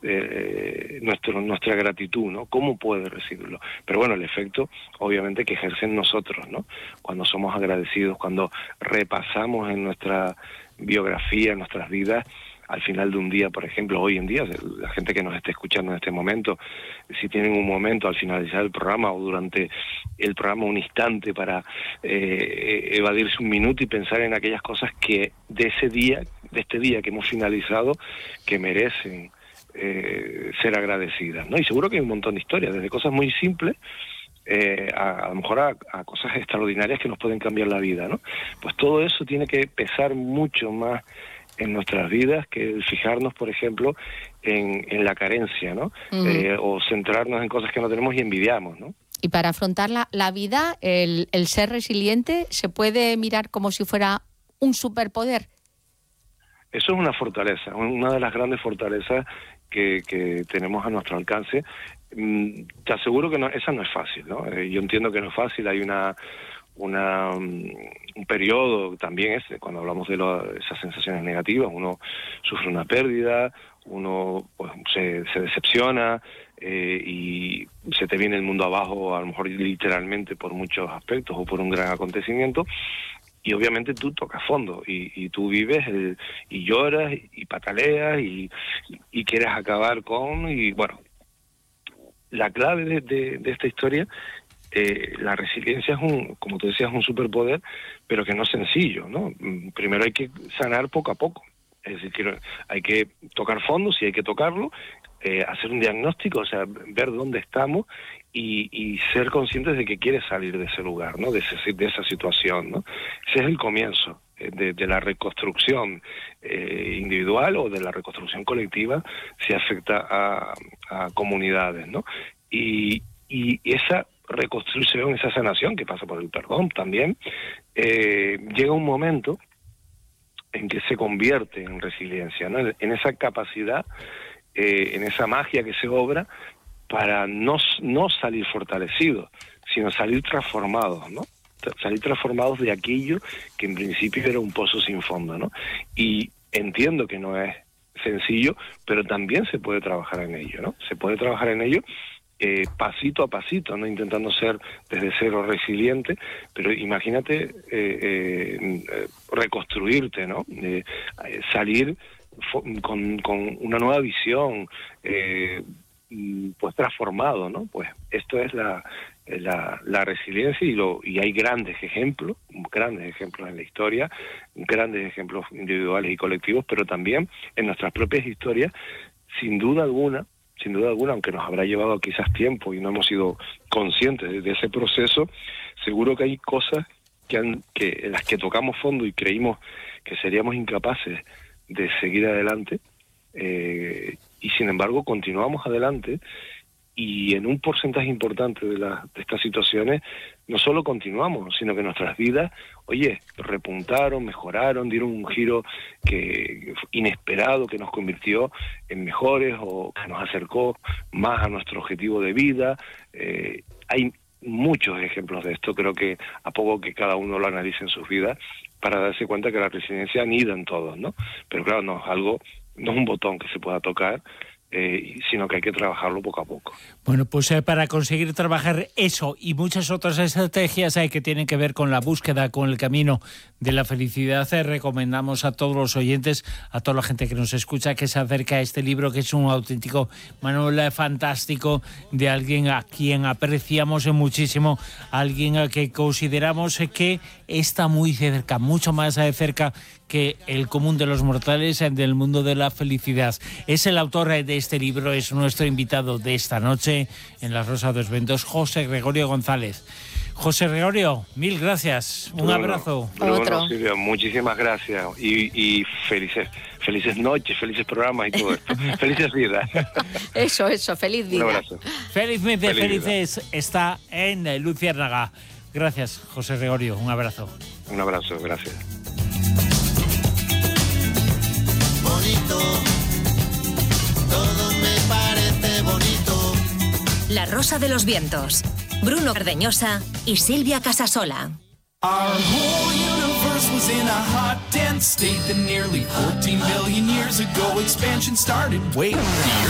nuestra gratitud, ¿no? ¿Cómo puede recibirlo? Pero bueno, el efecto, obviamente, que ejercen nosotros, ¿no? Cuando somos agradecidos, cuando repasamos en nuestra biografía, en nuestras vidas, al final de un día, por ejemplo, hoy en día, la gente que nos esté escuchando en este momento, si tienen un momento al finalizar el programa o durante el programa un instante para evadirse un minuto y pensar en aquellas cosas que de este día que hemos finalizado, que merecen ser agradecidas, ¿no? Y seguro que hay un montón de historias, desde cosas muy simples a lo mejor a cosas extraordinarias que nos pueden cambiar la vida, ¿no? Pues todo eso tiene que pesar mucho más en nuestras vidas que el fijarnos, por ejemplo, en la carencia, ¿no? O centrarnos en cosas que no tenemos y envidiamos, ¿no? Y para afrontar la vida, el ser resiliente se puede mirar como si fuera un superpoder. Eso es una fortaleza, una de las grandes fortalezas que tenemos a nuestro alcance. Te aseguro que esa no es fácil, ¿no? Yo entiendo que no es fácil, hay un periodo también cuando hablamos de esas sensaciones negativas, uno sufre una pérdida, uno pues se decepciona y se te viene el mundo abajo, a lo mejor literalmente por muchos aspectos o por un gran acontecimiento, y obviamente tú tocas fondo y tú vives y lloras y pataleas y quieres acabar y bueno, la clave de esta historia, la resiliencia como tú decías, es un superpoder, pero que no es sencillo, ¿no? Primero hay que sanar poco a poco, es decir, que hay que tocar fondo, si hay que tocarlo, hacer un diagnóstico, o sea, ver dónde estamos y ser conscientes de que quieres salir de ese lugar, ¿no? De esa situación, ¿no? Ese es el comienzo de la reconstrucción individual o de la reconstrucción colectiva si afecta a comunidades, ¿no? Y esa reconstrucción, esa sanación que pasa por el perdón también, llega un momento en que se convierte en resiliencia, ¿no? En esa capacidad, en esa magia que se obra para no salir fortalecidos, sino salir transformados, ¿no? Salir transformados de aquello que en principio era un pozo sin fondo, ¿no? Y entiendo que no es sencillo, pero también se puede trabajar en ello, ¿no? Se puede trabajar en ello pasito a pasito, ¿no? Intentando ser desde cero resiliente, pero imagínate reconstruirte, ¿no? Salir con una nueva visión, pues transformado, ¿no? Pues esto es la resiliencia y hay grandes ejemplos en la historia, grandes ejemplos individuales y colectivos, pero también en nuestras propias historias, sin duda alguna, aunque nos habrá llevado quizás tiempo y no hemos sido conscientes de ese proceso, seguro que hay cosas en las que tocamos fondo y creímos que seríamos incapaces de seguir adelante, y sin embargo continuamos adelante, y en un porcentaje importante de estas situaciones no solo continuamos, sino que nuestras vidas, repuntaron, mejoraron, dieron un giro inesperado que nos convirtió en mejores o que nos acercó más a nuestro objetivo de vida. Hay muchos ejemplos de esto, creo que a poco que cada uno lo analice en sus vidas para darse cuenta que la resiliencia anida en todos, ¿no? Pero claro, no es un botón que se pueda tocar, sino que hay que trabajarlo poco a poco. Bueno, pues para conseguir trabajar eso y muchas otras estrategias que tienen que ver con la búsqueda, con el camino de la felicidad, recomendamos a todos los oyentes, a toda la gente que nos escucha, que se acerque a este libro, que es un auténtico manual fantástico de alguien a quien apreciamos muchísimo, alguien que consideramos que está muy cerca, mucho más cerca que el común de los mortales del mundo de la felicidad. Es el autor de este libro, es nuestro invitado de esta noche en La Rosa de los Vientos, José Gregorio González. José Gregorio, mil gracias, un abrazo. Bueno, Silvia, muchísimas gracias y felices noches, felices programas y todo esto. Felices vidas. Eso, feliz vida. Un abrazo. Felizmente felices vida. Está en Luciérnaga. Gracias, José Gregorio, un abrazo. Un abrazo, gracias. Bonito, todo me parece bonito. La Rosa de los Vientos, Bruno Cardeñosa y Silvia Casasola. Our whole universe was in a hot, dense state that nearly 14 billion years ago expansion started. Wait.